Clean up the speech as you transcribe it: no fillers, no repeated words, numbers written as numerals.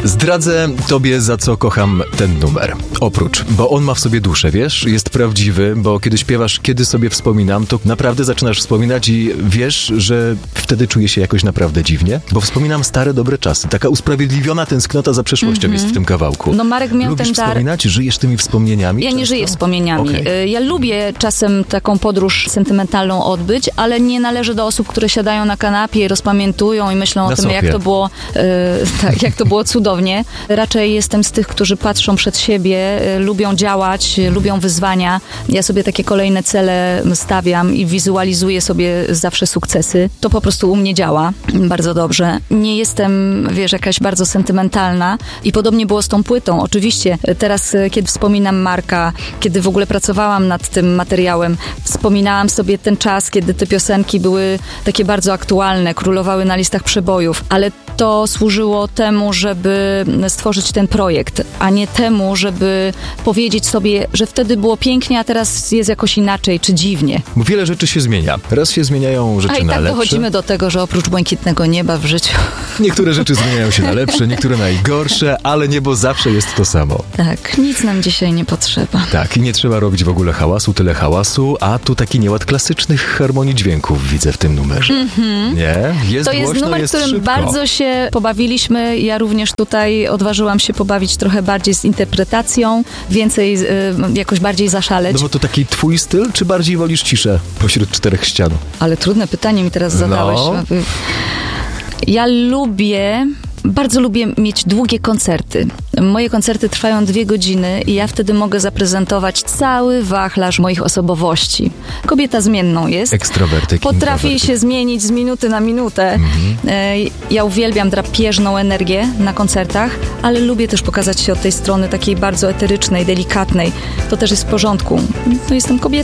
Zdradzę tobie, za co kocham ten numer. Oprócz, bo on ma w sobie duszę, wiesz? Jest prawdziwy, bo kiedy śpiewasz Kiedy sobie wspominam, to naprawdę zaczynasz wspominać i wiesz, że wtedy czuję się jakoś naprawdę dziwnie, bo wspominam stare, dobre czasy. Taka usprawiedliwiona tęsknota za przeszłością jest w tym kawałku. No Marek miał Lubisz ten dar. wspominać? Żyjesz tymi wspomnieniami? Ja nie często? żyję wspomnieniami. Okay. Ja lubię czasem taką podróż sentymentalną odbyć, ale nie należę do osób, które siadają na kanapie i rozpamiętują i myślą o tym, jak to było, jak to było cudownie. Raczej jestem z tych, którzy patrzą przed siebie, lubią działać, lubią wyzwania. Ja sobie takie kolejne cele stawiam i wizualizuję sobie zawsze sukcesy. To po prostu u mnie działa bardzo dobrze. Nie jestem, wiesz, jakaś bardzo sentymentalna i podobnie było z tą płytą. Oczywiście teraz, kiedy wspominam Marka, kiedy w ogóle pracowałam nad tym materiałem, wspominałam sobie ten czas, kiedy te piosenki były takie bardzo aktualne, królowały na listach przebojów, ale to służyło temu, żeby stworzyć ten projekt, a nie temu, żeby powiedzieć sobie, że wtedy było pięknie, a teraz jest jakoś inaczej, czy dziwnie. Wiele rzeczy się zmienia. Raz się zmieniają rzeczy A i na tak lepsze. dochodzimy do tego, że oprócz błękitnego nieba w życiu... Niektóre rzeczy zmieniają się na lepsze, niektóre na gorsze, ale niebo zawsze jest to samo. Tak, nic nam dzisiaj nie potrzeba. Tak, i nie trzeba robić w ogóle hałasu, tyle hałasu, a tu taki nieład klasycznych harmonii dźwięków widzę w tym numerze. Nie? Jest To jest głośno, numer, jest którym szybko. bardzo się pobawiliśmy. Ja również tutaj odważyłam się pobawić trochę bardziej z interpretacją, więcej, jakoś bardziej zaszaleć. No bo to taki twój styl, czy bardziej wolisz ciszę pośród czterech ścian? Ale trudne pytanie mi teraz zadałeś. No. Ja bardzo lubię mieć długie koncerty. Moje koncerty trwają 2 godziny i ja wtedy mogę zaprezentować cały wachlarz moich osobowości. Kobieta zmienną jest. Ekstrawertyk, Potrafi introwertyk. się zmienić z minuty na minutę. Ja uwielbiam drapieżną energię na koncertach, ale lubię też pokazać się od tej strony takiej bardzo eterycznej, delikatnej. To też jest w porządku. To jestem kobietą.